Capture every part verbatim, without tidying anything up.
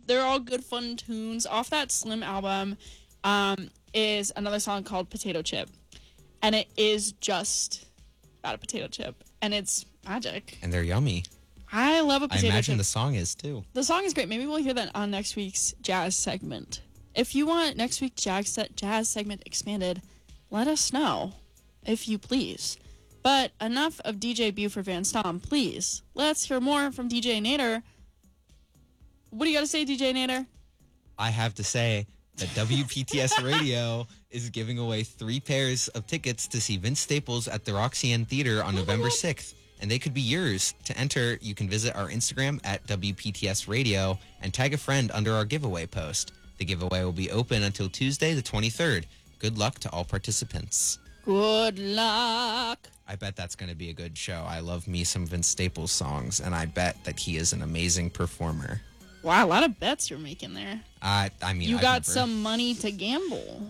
they're all good fun tunes. Off that Slim album um, is another song called Potato Chip. And it is just about a potato chip. And it's magic. And they're yummy. I love a potato chip. I imagine chip. The song is too. The song is great. Maybe we'll hear that on next week's jazz segment. If you want next week's jazz, jazz segment expanded, let us know, if you please. But enough of D J Buford Van Stom, please. Let's hear more from D J Nader. What do you got to say, D J Nader? I have to say that W P T S Radio is giving away three pairs of tickets to see Vince Staples at the Roxanne Theater on November sixth. And they could be yours. To enter, you can visit our Instagram at W P T S Radio and tag a friend under our giveaway post. The giveaway will be open until Tuesday the twenty-third. Good luck to all participants. Good luck. I bet that's going to be a good show. I love me some Vince Staples songs, and I bet that he is an amazing performer. Wow, a lot of bets you're making there. Uh, I mean, you I've got never... some money to gamble.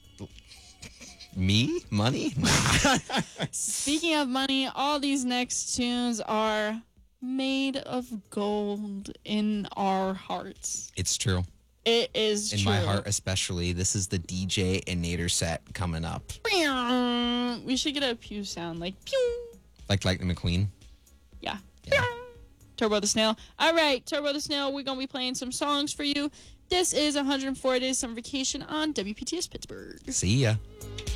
Me? Money? Speaking of money, all these next tunes are made of gold in our hearts. It's true. It is in true. In my heart especially. This is the D J and Nader set coming up. We should get a pew sound, like pew. Like Lightning McQueen? Yeah. Yeah. Turbo the Snail. All right, Turbo the Snail, we're going to be playing some songs for you. This is one hundred four Days Summer Vacation on W P T S Pittsburgh. See ya.